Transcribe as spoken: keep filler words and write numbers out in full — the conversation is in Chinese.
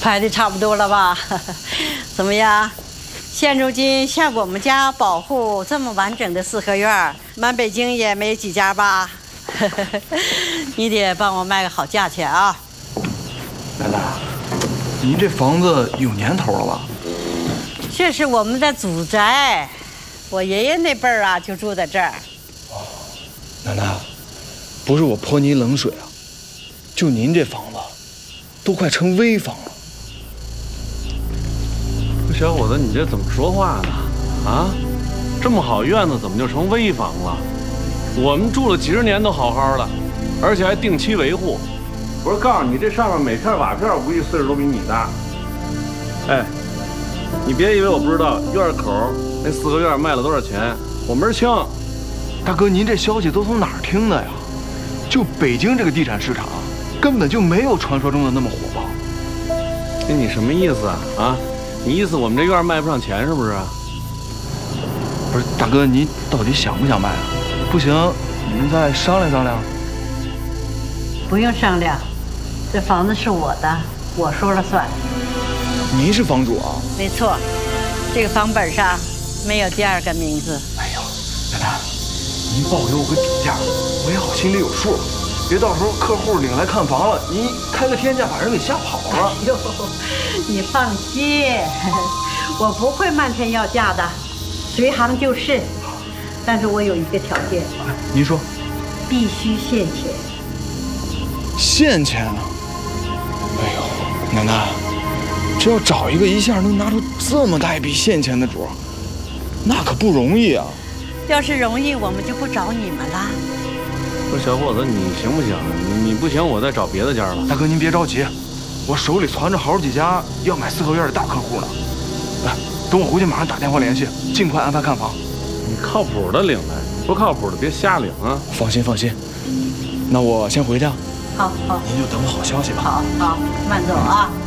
拍的差不多了吧？怎么样？现如今像我们家保护这么完整的四合院，满北京也没几家吧？你得帮我卖个好价钱啊！ 奶奶，您这房子有年头了吧？ 这是我们的祖宅，我爷爷那辈儿啊就住在这儿。 哦，奶奶，不是我泼您冷水啊，就您这房子，都快成危房了。 小伙子，你这怎么说话呢？啊，这么好院子怎么就成危房了？我们住了几十年都好好的，而且还定期维护。我说告诉你，这上面每片瓦片，我估计岁数都比你大。哎，你别以为我不知道，院口那四合院卖了多少钱，我门儿清。 大哥，您这消息都从哪儿听的呀？就北京这个地产市场，根本就没有传说中的那么火爆。 那你什么意思啊？啊？ 你意思我们这院卖不上钱是不是？ 不是，大哥，您到底想不想卖啊？不行，您再商量商量。 不用商量，这房子是我的，我说了算。 您是房主啊？ 没错，这个房本上没有第二个名字。 哎呦，奶奶，您报给我个底价，我也好心里有数，别到时候客户领来看房了，您开个天价把人给吓跑了。 哎呦，你放心，我不会漫天要价的，随行就市。但是我有一个条件， 您说， 必须现钱。 现钱啊？哎呦，奶奶，这要找一个一下能拿出这么大一笔现钱的主，那可不容易啊。 要是容易，我们就不找你们了。 不是小伙子，你行不行？你你不行，我再找别的家了。 大哥，您别着急，我手里攒着好几家要买四合院的大客户呢。来，等我回去马上打电话联系，尽快安排看房。 你靠谱的领来，不靠谱的别瞎领啊！ 放心放心，那我先回去。 好好， 您就等我好消息吧。 好好，慢走啊。